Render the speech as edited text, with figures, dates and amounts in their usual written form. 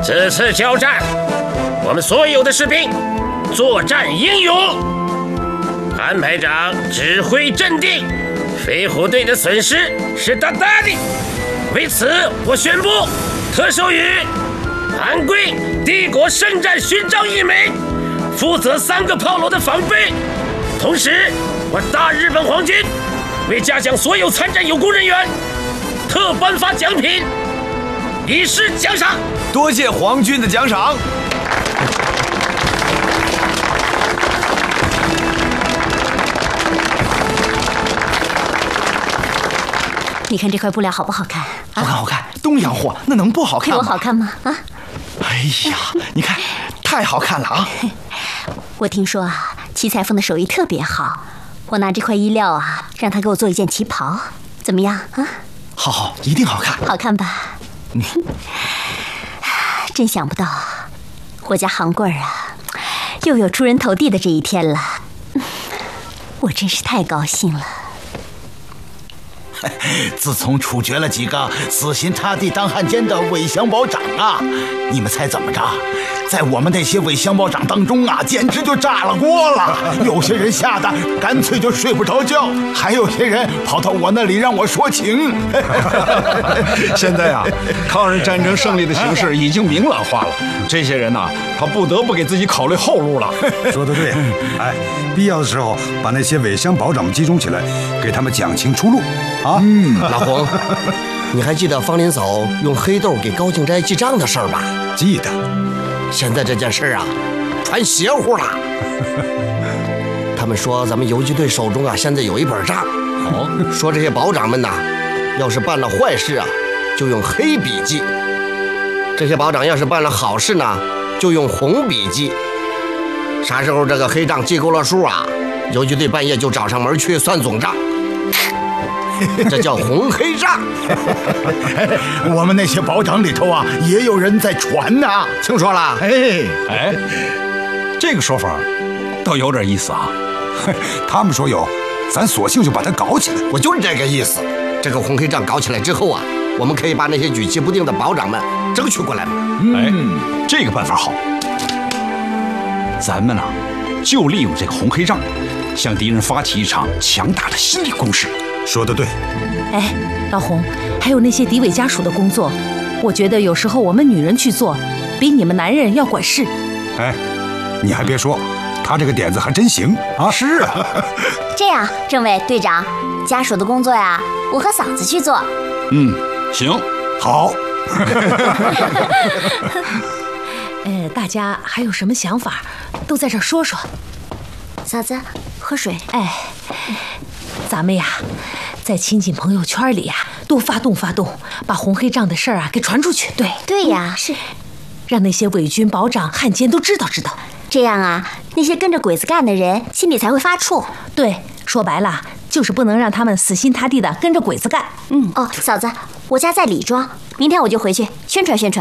这次交战，我们所有的士兵作战英勇，韩排长指挥镇定，飞虎队的损失是大大的。为此，我宣布特授予韩贵帝国圣战勋章1枚，负责3个炮楼的防备。同时，我大日本皇军为嘉奖所有参战有功人员，特颁发奖品，以示奖赏。 多谢皇军的奖赏。 你看这块布料好不好看？ 好看，好看，东洋货，那能不好看吗？ 我好看吗？啊！ 哎呀，你看，太好看了啊！ 我听说啊，齐裁缝的手艺特别好，我拿这块衣料啊，让他给我做一件旗袍，怎么样啊？ 好，一定好看。 好看吧？真想不到，我家杭贵儿啊，又有出人头地的这一天了，我真是太高兴了。 自从处决了几个死心塌地当汉奸的伪降保长啊，你们猜怎么着？在我们那些伪降保长当中啊，简直就炸了锅了。有些人吓得干脆就睡不着觉，还有些人跑到我那里让我说情。 现在啊，抗日战争胜利的形势已经明朗化了，这些人呐，他不得不给自己考虑后路了。 说得对，哎，必要的时候把那些伪降保长们集中起来，给他们讲清出路。啊， 老洪，你还记得方林嫂用黑豆给高庆斋记账的事儿吧？ 记得。 现在这件事啊，传邪乎了。他们说咱们游击队手中啊，现在有一本账，说这些保长们呐，要是办了坏事啊，就用黑笔记；这些保长要是办了好事呢，就用红笔记。啥时候这个黑账记够了数啊，游击队半夜就找上门去算总账。这叫红黑账。 我们那些保长里头啊，也有人在传呢， 听说了？ 哎，这个说法倒有点意思啊。 他们说有，咱索性就把它搞起来。 我就是这个意思。这个红黑账搞起来之后啊，我们可以把那些举棋不定的保长们争取过来嘛。 哎，这个办法好。咱们啊，就利用这个红黑账，向敌人发起一场强大的心理攻势。 说得对。 哎，老洪，还有那些敌伪家属的工作，我觉得有时候我们女人去做，比你们男人要管事。 哎，你还别说，他这个点子还真行啊！ 是啊。 这样，政委、队长，家属的工作呀，我和嫂子去做。 行， 好。 大家还有什么想法，都在这儿说说。 嫂子，喝水。 哎，咱们呀，在亲戚朋友圈里呀，多发动发动，把红黑账的事儿啊给传出去。 对呀，是， 让那些伪军保长、汉奸都知道。 这样啊，那些跟着鬼子干的人心里才会发怵。 对，说白了就是不能让他们死心塌地的跟着鬼子干。 嫂子，我家在李庄，明天我就回去宣传宣传。